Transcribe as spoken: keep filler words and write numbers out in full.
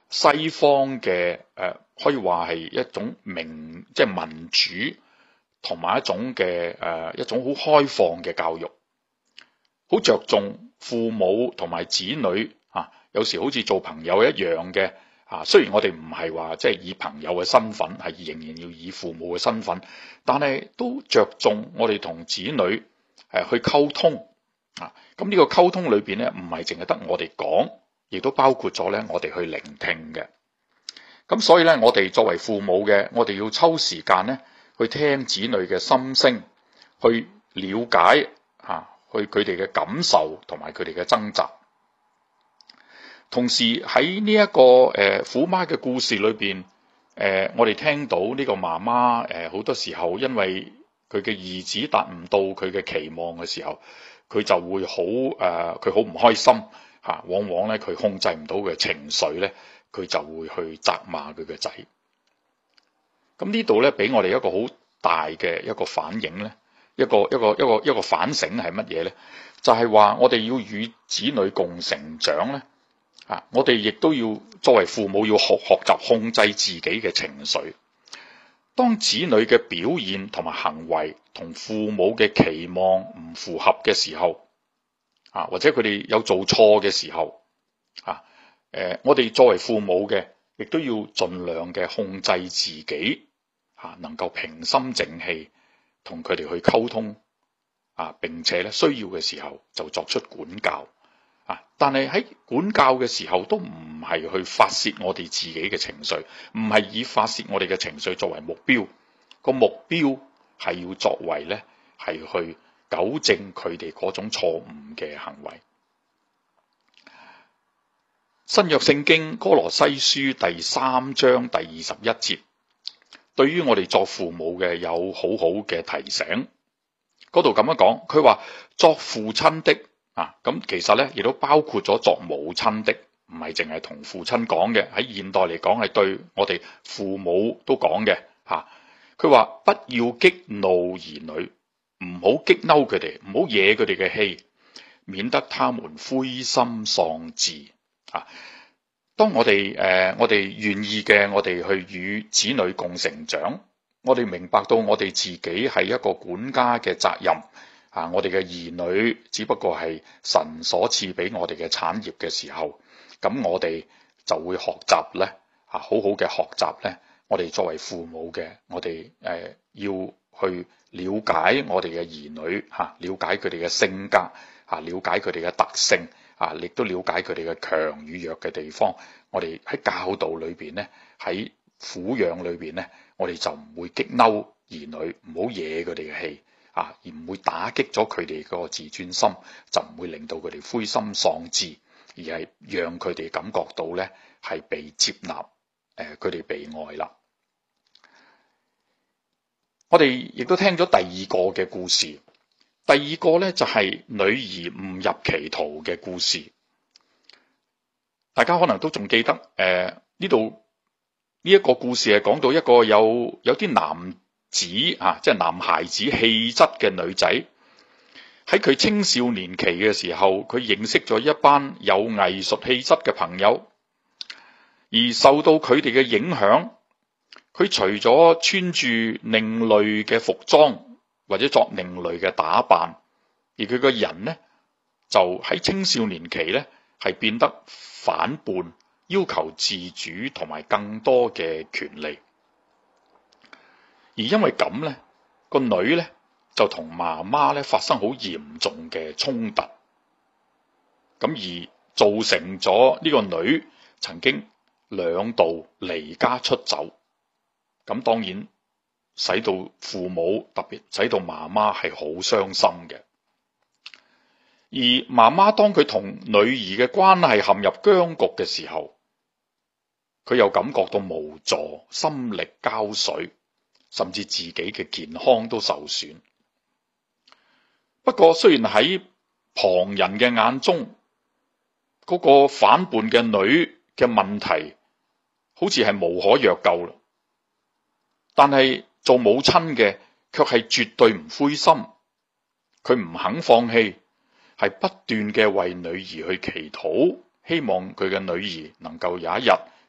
西方嘅誒、呃，可以話係一種民即係民主同埋一種嘅誒、呃、一種好開放嘅教育，好着重父母同埋子女啊，有時好似做朋友一樣嘅啊。雖然我哋唔係話即係以朋友嘅身份，係仍然要以父母嘅身份，但係都着重我哋同子女誒、啊、去溝通啊。咁呢個溝通裏邊咧，唔係淨係得我哋講。亦都包括咗咧，我哋去聆聽嘅。咁所以咧，我哋作為父母嘅，我哋要抽時間咧，去聽子女嘅心聲，去了解嚇，去佢哋嘅感受同埋佢哋嘅掙扎。同時喺呢一個誒虎媽嘅故事裏邊，誒、呃、我哋聽到呢個媽媽誒好多時候因為佢嘅兒子達唔到佢嘅期望嘅時候，佢就會好誒，佢好唔開心。嚇，往往咧佢控制唔到嘅情緒咧，佢就會去責罵佢嘅仔。咁呢度咧俾我哋一個好大嘅一個反應咧，一個一個一個一個反省係乜嘢咧？就係話我哋要與子女共成長咧。啊，我哋亦都要作為父母要學學習控制自己嘅情緒。當子女嘅表現同埋行為同父母嘅期望唔符合嘅時候，啊，或者佢哋有做錯嘅時候，啊，誒、呃，我哋作為父母嘅，亦都要盡量嘅控制自己，啊，能夠平心靜氣同佢哋去溝通，啊，並且咧需要嘅時候就作出管教，啊，但係喺管教嘅時候都唔係去發洩我哋自己嘅情緒，唔係以發洩我哋嘅情緒作為目標，個目標係要作為咧係去糾正佢哋嗰種錯誤嘅行為。新約聖經歌羅西書第三章第二十一節，對於我哋作父母嘅有好好嘅提醒。嗰度咁樣講，佢話作父親的啊，咁其實咧亦都包括咗作母親的，唔係淨係同父親講嘅。喺現代嚟講係對我哋父母都講嘅吓。佢話不要激怒兒女。唔好激嬲佢哋，唔好惹佢哋嘅氣，免得他們灰心喪志啊！當我哋誒、呃，我哋願意嘅，我哋去與子女共成長，我哋明白到我哋自己係一個管家嘅責任啊！我哋嘅兒女只不過係神所賜俾我哋嘅產業嘅時候，咁我哋就會學習咧啊，好好嘅學習咧。我哋作為父母嘅，我哋誒、呃、要去了解我哋嘅兒女嚇，了解佢哋嘅性格嚇，了解佢哋嘅特性啊，亦都了解佢哋嘅強與弱嘅地方。我哋喺教導裏邊咧，喺撫養裏邊咧，我哋就唔會激嬲兒女，唔好惹佢哋嘅氣啊，而唔會打擊咗佢哋個自尊心，就唔會令到佢哋灰心喪志，而係讓佢哋感覺到咧係被接納，誒佢哋被愛啦。我哋亦都聽咗第二個嘅故事，第二個咧就係女兒誤入歧途嘅故事。大家可能都仲記得，誒呢度呢一個故事係講到一個有有啲男子啊，即係男孩子氣質嘅女仔，喺佢青少年期嘅時候，佢認識咗一班有藝術氣質嘅朋友，而受到佢哋嘅影響。佢除咗穿住另類嘅服裝或者作另類嘅打扮，而佢個人呢就喺青少年期呢係變得反叛，要求自主同埋更多嘅權利。而因為咁呢，個女呢就同媽媽呢發生好嚴重嘅衝突，咁而造成咗呢個女曾經兩度離家出走。咁當然使到父母，特別使到媽媽係好傷心嘅。而媽媽當佢同女兒嘅關係陷入僵局嘅時候，佢又感覺到無助，心力交瘁，甚至自己嘅健康都受損。不過雖然喺旁人嘅眼中，嗰個反叛嘅女嘅問題好似係無可藥救啦。但係做母親嘅卻係絕對唔灰心，佢唔肯放棄，係不斷嘅為女兒去祈禱，希望佢嘅女兒能夠有一日